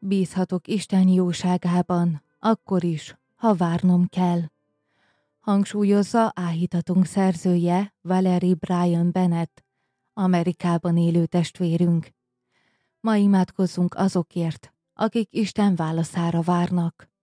Bízhatok Isten jóságában, akkor is, ha várnom kell. Hangsúlyozza áhítatunk szerzője Valerie Bryan Bennett, Amerikában élő testvérünk. Ma imádkozzunk azokért, akik Isten válaszára várnak.